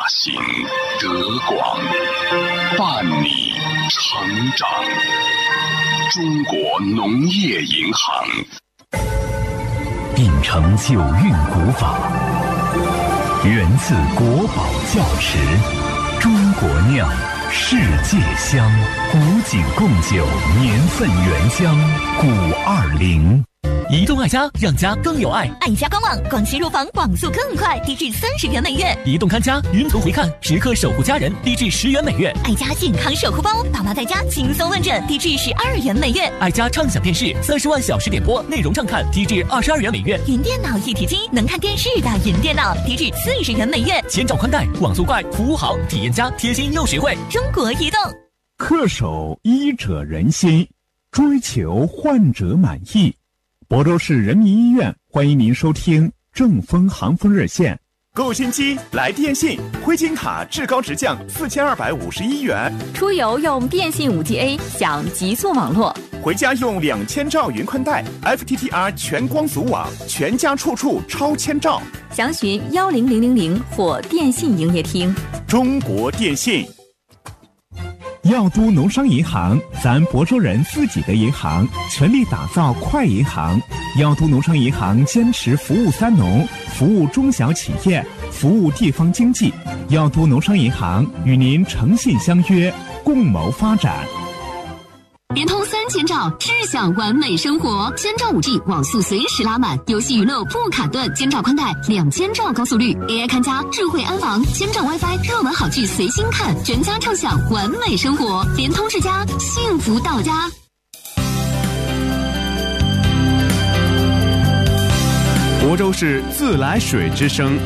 行德广，伴你成长。中国农业银行秉承九韵古法，源自国宝窖池，中国酿，世界香，古井贡酒年份原香520。 移动爱家，让家更有爱。 爱家官网，广西入房网速更快，低至30元每月。 移动看家，云图回看，时刻守护家人，低至10元每月。 爱家健康守护包，爸妈在家轻松问诊，低至12元每月。 爱家畅享电视，30万小时点播，内容畅看，低至22元每月。 云电脑一体机，能看电视的云电脑，低至40元每月。 千兆宽带，网速快，服务好，体验佳，贴心又实惠。 中国移动。 恪守医者仁心，追求患者满意。亳州市人民医院欢迎您收听正风航风热线。 购新机来电信，灰金卡至高直降4251元。 出游用电信5G A 享极速网络， 回家用2000兆云宽带 FTTR 全光组网，全家处处超千兆。 详询10000或电信营业厅。 中国电信。 药都农商银行，咱亳州人自己的银行，全力打造快银行。药都农商银行坚持服务三农，服务中小企业，服务地方经济。药都农商银行与您诚信相约，共谋发展。 联通3000兆，智享完美生活。1000兆5G 网速随时拉满，游戏娱乐不卡顿，1000兆宽带，2000兆高速率 ，AI 看家，智慧安防，1000兆 WiFi， 热门好剧随心看，全家畅享完美生活。联通世家，幸福到家。 亳州市自来水之声。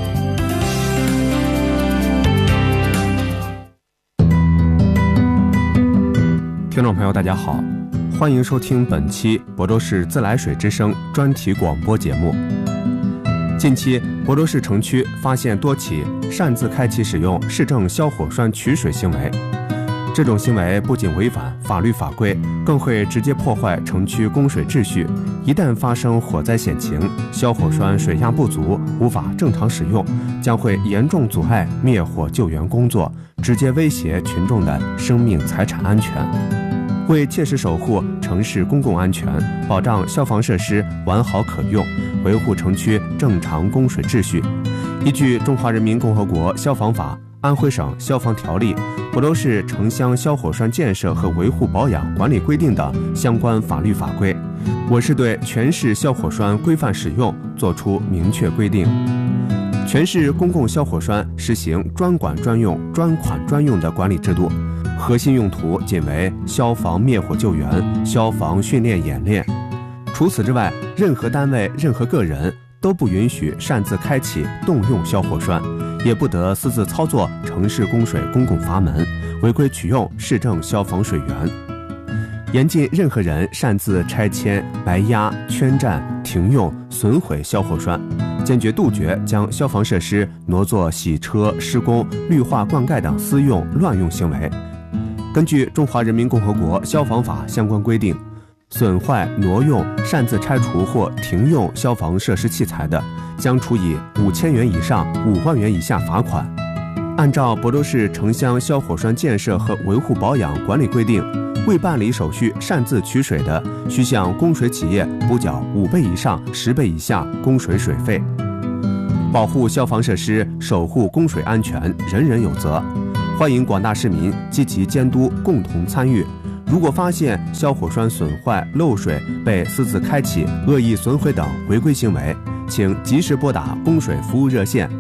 听众朋友大家好，欢迎收听本期亳州市自来水之声专题广播节目。近期亳州市城区发现多起擅自开启使用市政消火栓取水行为，这种行为不仅违反法律法规，更会直接破坏城区供水秩序。一旦发生火灾险情，消火栓水压不足，无法正常使用，将会严重阻碍灭火救援工作，直接威胁群众的生命财产安全。为切实守护城市公共安全，保障消防设施完好可用，维护城区正常供水秩序，依据《中华人民共和国消防法》、安徽省消防条例、亳州市城乡消火栓建设和维护保养管理规定等相关法律法规，我市对全市消火栓规范使用作出明确规定。全市公共消火栓实行专管专用、专款专用的管理制度，核心用途仅为消防灭火救援、消防训练演练。除此之外，任何单位、任何个人都不允许擅自开启、动用消火栓，也不得私自操作城市供水公共阀门，违规取用市政消防水源。严禁任何人擅自拆迁、埋压、圈占、停用、损毁消火栓，坚决杜绝将消防设施挪作洗车、施工、绿化灌溉等私用、乱用行为。根据《中华人民共和国消防法》相关规定，损坏、挪用、擅自拆除或停用消防设施器材的，将处以5000元以上5万元以下罚款。按照亳州市城乡消火栓建设和维护保养管理规定，未办理手续擅自取水的，需向供水企业补缴5倍以上10倍以下供水水费。保护消防设施，守护供水安全，人人有责。欢迎广大市民积极监督，共同参与。如果发现消火栓损坏、漏水、被私自开启、恶意损毁等违规行为，请及时拨打供水服务热线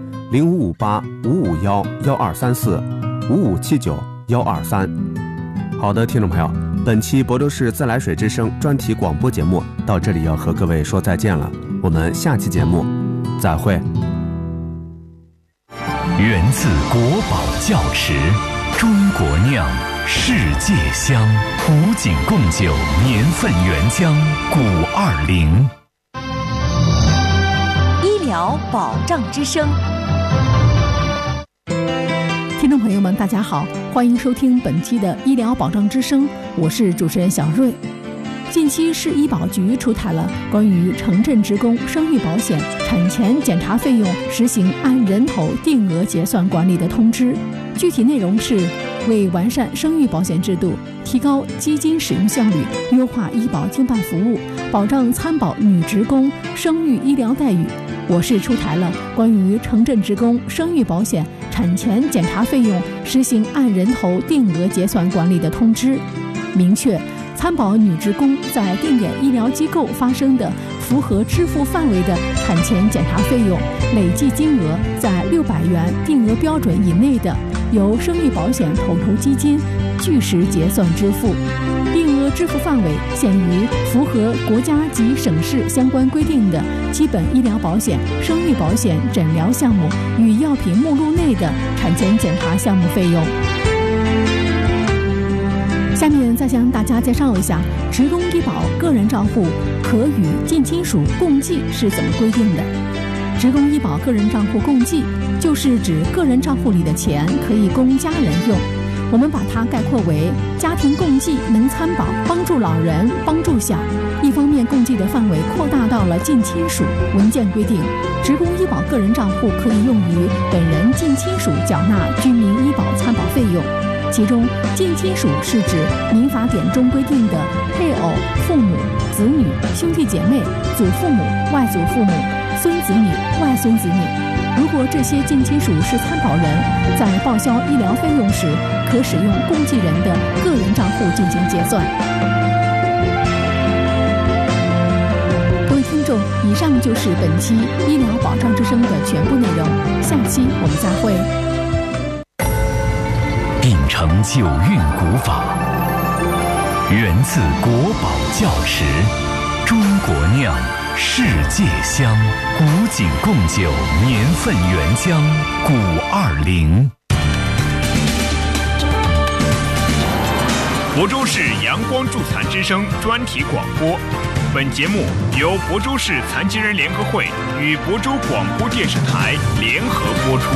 0558-551-1234、5579-123。好的，听众朋友，本期亳州市自来水之声专题广播节目到这里要和各位说再见了，我们下期节目再会。 源自国宝窖池，中国酿，世界香，古井贡酒年份原香520。 医疗保障之声。 听众朋友们大家好，欢迎收听本期的医疗保障之声，我是主持人小瑞。 近期市医保局出台了关于城镇职工生育保险产前检查费用实行按人头定额结算管理的通知，具体内容是为完善生育保险制度，提高基金使用效率，优化医保经办服务，保障参保女职工生育医疗待遇。我市出台了关于城镇职工生育保险产前检查费用实行按人头定额结算管理的通知，明确参保女职工在定点医疗机构发生的符合支付范围的产前检查费用，累计金额在600元定额标准以内的，由生育保险统筹基金据实结算支付。定额支付范围限于符合国家及省市相关规定的基本医疗保险、生育保险诊疗项目与药品目录内的产前检查项目费用。下面再向大家介绍一下职工医保个人账户可与近亲属共计是怎么规定的。职工医保个人账户共计就是指个人账户里的钱可以供家人用，我们把它概括为家庭共计能参保，帮助老人，帮助小。一方面共计的范围扩大到了近亲属，文件规定职工医保个人账户可以用于本人近亲属缴纳居民医保参保费用，其中近亲属是指民法典中规定的配偶、父母、子女、兄弟姐妹、祖父母、外祖父母、孙子女、外孙子女。如果这些近亲属是参保人，在报销医疗费用时，可使用共计人的个人账户进行结算。各位听众，以上就是本期医疗保障之声的全部内容，下期我们再会。 秉承九韵古法，源自国宝窖池，中国酿，世界香，古井贡酒，年份原浆520。 亳州市阳光助残之声专题广播。本节目由亳州市残疾人联合会与亳州广播电视台联合播出。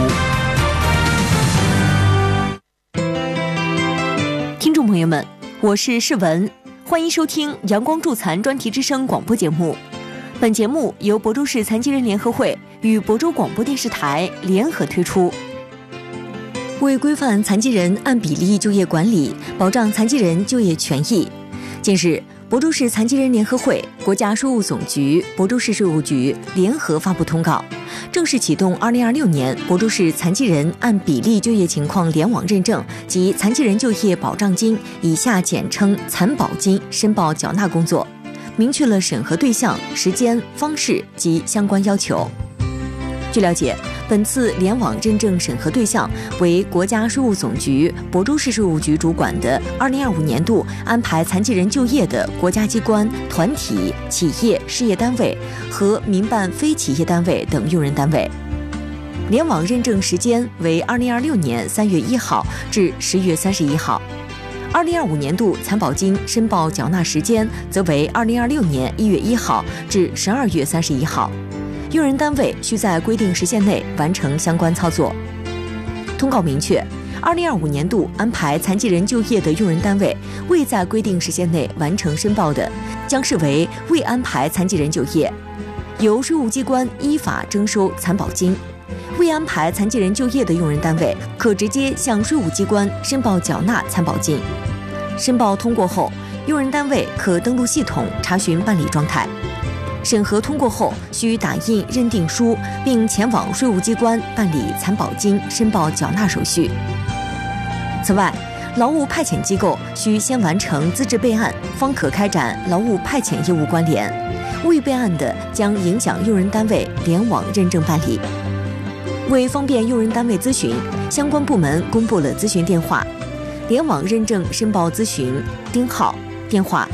听众朋友们，我是世文，欢迎收听阳光助残专题之声广播节目。本节目由亳州市残疾人联合会与亳州广播电视台联合推出。为规范残疾人按比例就业管理，保障残疾人就业权益，近日，亳州市残疾人联合会、国家税务总局、亳州市税务局联合发布通告，正式启动2026年亳州市残疾人按比例就业情况联网认证及残疾人就业保障金（以下简称残保金）申报缴纳工作，明确了审核对象、时间、方式及相关要求。据了解，本次联网认证审核对象为国家税务总局、亳州市税务局主管的2025年度安排残疾人就业的国家机关、团体、企业、事业单位和民办非企业单位等用人单位。联网认证时间为2026年3月1号至10月31号。2025年度残保金申报缴纳时间则为2026年1月1号至12月31号。用人单位需在规定时限内完成相关操作。通告明确，2025年度安排残疾人就业的用人单位未在规定时限内完成申报的，将视为未安排残疾人就业，由税务机关依法征收残保金。未安排残疾人就业的用人单位可直接向税务机关申报缴纳残保金。申报通过后，用人单位可登录系统查询办理状态。审核通过后，需打印认定书，并前往税务机关办理残保金申报缴纳手续。此外，劳务派遣机构需先完成资质备案，方可开展劳务派遣业务关联。未备案的，将影响用人单位联网认证办理。为方便用人单位咨询，相关部门公布了咨询电话：联网认证申报咨询丁号，电话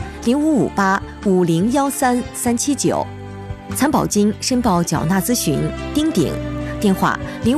05585013-379；残保金申报缴纳咨询丁鼎，电话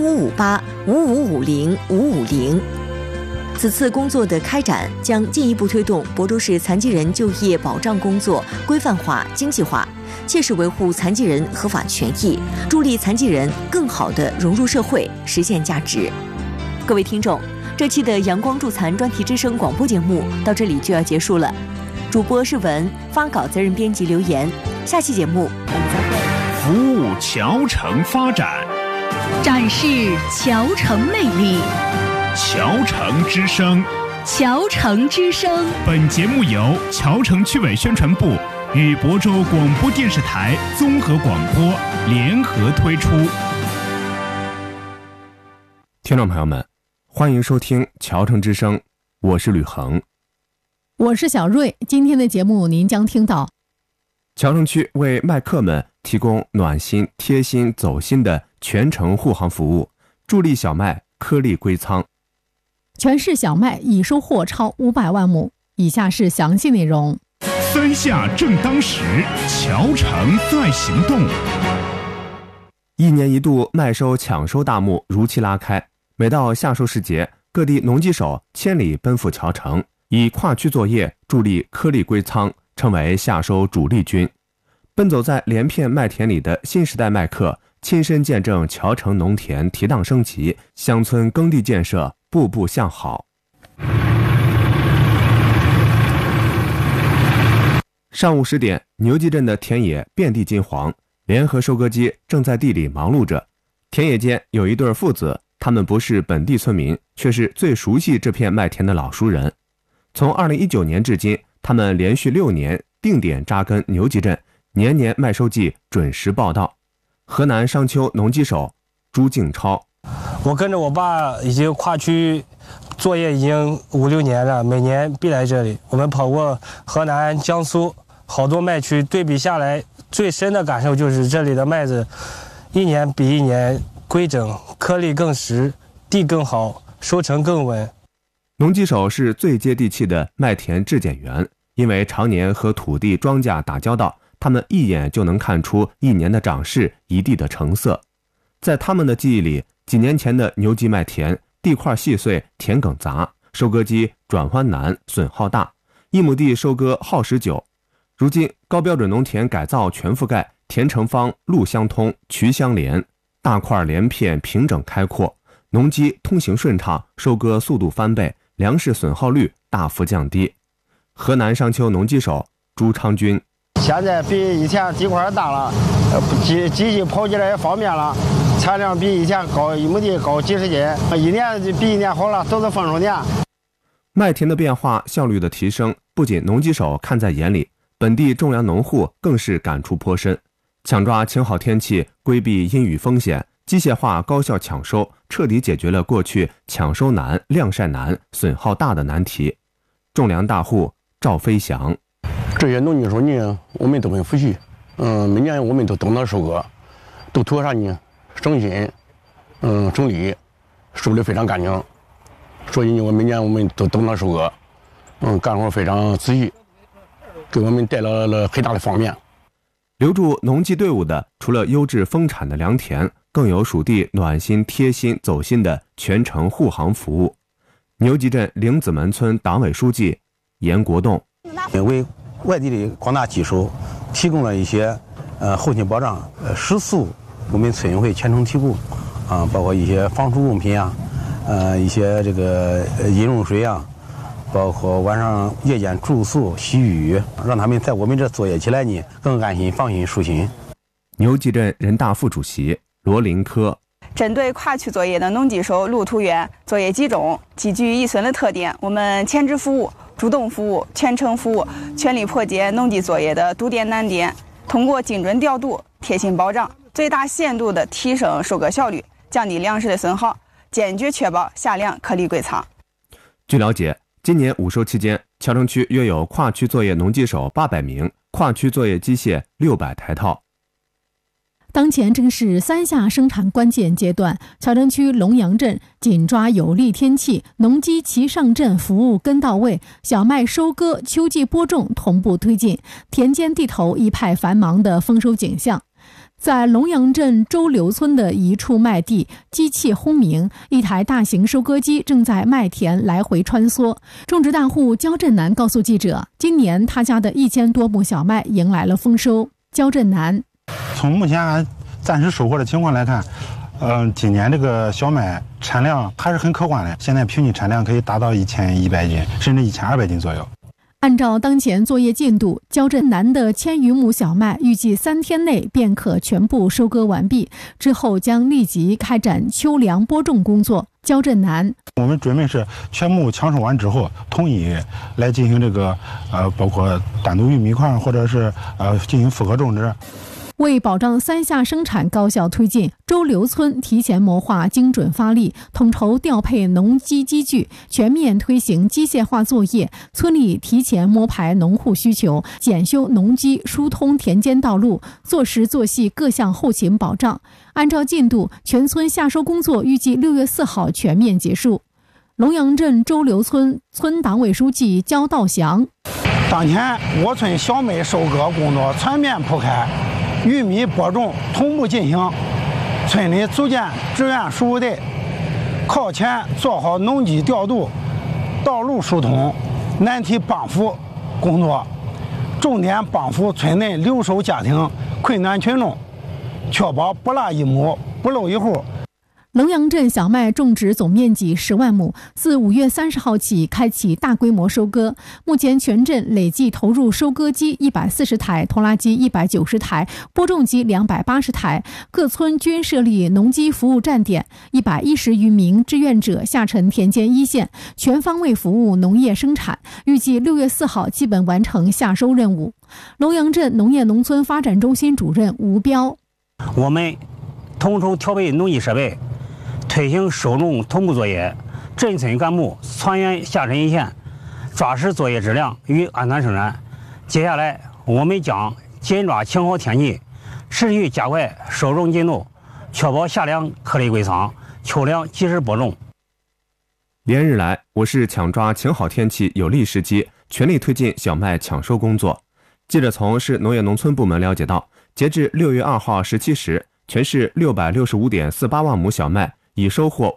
05585550-550。此次工作的开展将进一步推动亳州市残疾人就业保障工作规范化、经济化，切实维护残疾人合法权益，助力残疾人更好地融入社会，实现价值。各位听众，这期的阳光助残专题之声广播节目到这里就要结束了。 主播是文，发稿责任编辑刘岩。下期节目我们再会。 服务侨城发展， 展示侨城魅力。 侨城之声， 侨城之声。 本节目由侨城区委宣传部与亳州广播电视台综合广播联合推出。 听众朋友们，欢迎收听侨城之声，我是吕恒， 我是小瑞。今天的节目您将听到侨城区为麦客们提供暖心、贴心、走心的全程护航服务，助力小麦颗粒归仓。 全市小麦已收获超500万亩。以下是详细内容。 三夏正当时，侨城在行动。 一年一度麦收抢收大幕如期拉开，每到夏收时节，各地农机手千里奔赴侨城，以跨区作业助力颗粒归仓，成为夏收主力军。奔走在连片麦田里的新时代麦客，亲身见证侨城农田提档升级，乡村耕地建设步步向好。上午10点，牛集镇的田野遍地金黄，联合收割机正在地里忙碌着。田野间有一对父子，他们不是本地村民，却是最熟悉这片麦田的老熟人。从2019年至今，他们连续6年定点扎根牛集镇，年年麦收季准时报到。河南商丘农机手朱敬超， 我跟着我爸已经跨区作业已经5、6年了，每年必来这里。我们跑过河南、江苏好多麦区，对比下来，最深的感受就是这里的麦子一年比一年规整，颗粒更实，地更好，收成更稳。 农机手是最接地气的麦田质检员，因为常年和土地庄稼打交道，他们一眼就能看出一年的长势，一地的成色。在他们的记忆里，几年前的牛基麦田地块细碎，田埂杂，收割机转弯难，损耗大，1亩地收割耗时久。如今高标准农田改造全覆盖，田成方，路相通，渠相连，大块连片平整开阔，农机通行顺畅，收割速度翻倍，粮食损耗率大幅降低。河南商丘农机手朱昌军， 现在比以前地块大了，机器跑起来也方便了，产量比以前高，1亩地高几十斤，一年比一年好了，都是丰收年。 麦田的变化，效率的提升，不仅农机手看在眼里，本地种粮农户更是感触颇深。抢抓晴好天气，规避阴雨风险，机械化高效抢收，彻底解决了过去抢收难、晾晒难、损耗大的难题。种粮大户赵飞翔， 这些农机手呢，我们都很服气。每年我们都等到收割，都图啥呢？省心，省力，收的非常干净。所以呢，每年我们都等到收割，干活非常仔细，给我们带来了很大的方便。 留住农机队伍的，除了优质丰产的良田，更有属地暖心、贴心、走心的全程护航服务。牛集镇灵子门村党委书记严国栋， 为外地的广大机手提供了一些后勤保障，食宿我们村委会全程提供，包括一些防暑用品啊，一些这个饮用水啊，包括晚上夜间住宿、洗浴，让他们在我们这作业起来呢更安心、放心、舒心。 牛集镇人大副主席罗林科， 针对跨区作业的农机手路途远、作业集中、集聚一村的特点，我们前置服务、主动服务、全程服务，全力破解农机作业的堵点难点，通过精准调度、贴心保障，最大限度地提升收割效率，降低粮食的损耗，坚决确保夏粮颗粒归仓。 据了解，今年5收期间，侨城区约有跨区作业农机手800名，跨区作业机械600台套。 当前正是三夏生产关键阶段，侨城区龙阳镇紧抓有利天气，农机齐上阵，服务跟到位，小麦收割、秋季播种同步推进，田间地头一派繁忙的丰收景象。在龙阳镇周柳村的一处麦地，机器轰鸣，一台大型收割机正在麦田来回穿梭。种植大户焦振南告诉记者，今年他家的1000多亩小麦迎来了丰收。焦振南， 从目前暂时收获的情况来看，今年这个小麦产量还是很可观的，现在平均产量可以达到1100斤，甚至1200斤左右。 按照当前作业进度，焦镇南的1000余亩小麦预计3天内便可全部收割完毕，之后将立即开展秋粮播种工作。焦镇南， 我们准备是全部抢收完之后，统一来进行这个包括单独玉米块或者是进行复合种植。 为保障3下生产高效推进，周刘村提前谋划精准发力，统筹调配农机机具，全面推行机械化作业。村里提前摸排农户需求，检修农机，疏通田间道路，做实做细各项后勤保障。按照进度，全村夏收工作预计6月4号全面结束。龙阳镇周刘村村党委书记焦道祥， 当前我村小麦收割工作全面铺开，玉米播种同步进行，村里组建支援输入队，靠前做好农机调度、道路疏通、难题帮扶工作，重点帮扶村内留守家庭、困难群众，确保不落一亩、不漏一户。 龙阳镇小麦种植总面积10万亩，自5月30号起开启大规模收割。目前全镇累计投入收割机140台、拖拉机190台、播种机280台，各村均设立农机服务站点，110余名志愿者下沉田间一线，全方位服务农业生产。预计6月4号基本完成夏收任务。龙阳镇农业农村发展中心主任吴彪， 我们统筹调配农机设备，推行收种同步作业，镇村干部全员下沉一线，抓实作业质量与安全生产。接下来，我们将紧抓晴好天气，持续加快收种进度，确保夏粮颗粒归仓，秋粮及时播种。 连日来，我市抢抓晴好天气有利时机，全力推进小麦抢收工作。记者从市农业农村部门了解到，截至6月2号17时，全市665.48万亩小麦已收获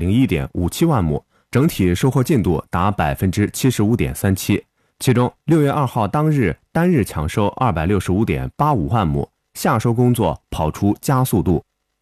501.57万亩，整体收获进度达75.37%。其中6月2号当日单日抢收265.85万亩，夏收工作跑出加速度。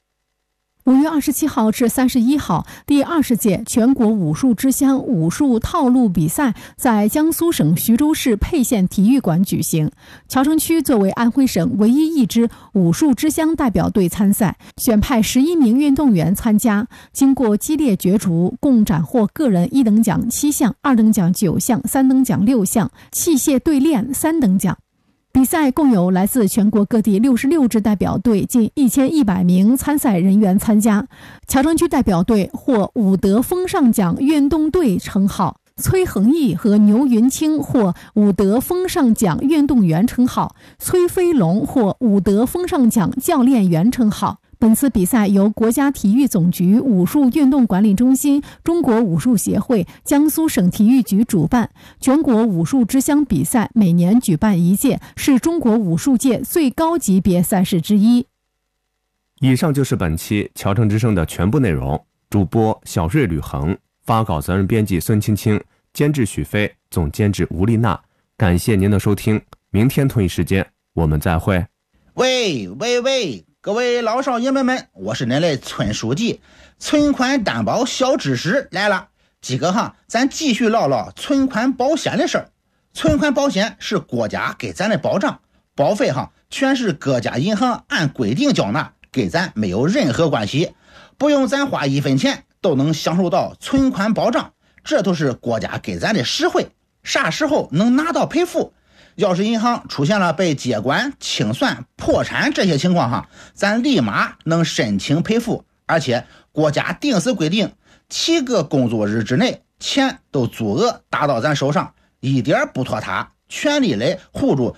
5月27号至31号，第20届全国武术之乡武术套路比赛在江苏省徐州市沛县体育馆举行。谯城区作为安徽省唯一一支武术之乡代表队参赛，选派11名运动员参加，经过激烈角逐，共斩获个人1等奖7项、2等奖9项、3等奖6项，器械对练3等奖。比赛共有来自全国各地66支代表队近1100名参赛人员参加。谯城区代表队获武德风尚奖运动队称号，崔恒毅和牛云清获武德风尚奖运动员称号，崔飞龙获武德风尚奖教练员称号。本次比赛由国家体育总局武术运动管理中心、中国武术协会、江苏省体育局主办。全国武术之乡比赛每年举办一届，是中国武术界最高级别赛事之一。 以上就是本期谯城之声的全部内容。主播小瑞、吕恒，发稿责任编辑孙青青，监制许飞，总监制吴丽娜。感谢您的收听，明天同一时间我们再会。 喂，各位老少爷们们，我是您的村书记，存款担保小知识来了。今个咱继续唠唠存款保险的事儿。存款保险是国家给咱的保障，保费全是各家银行按规定缴纳，跟咱没有任何关系，不用咱花1分钱都能享受到存款保障，这都是国家给咱的实惠。啥时候能拿到赔付？要是银行出现了被接管、清算、破产这些情况咱立马能申请赔付，而且国家定时规定7个工作日之内钱都足额打到咱手上，一点不拖沓，全力来护住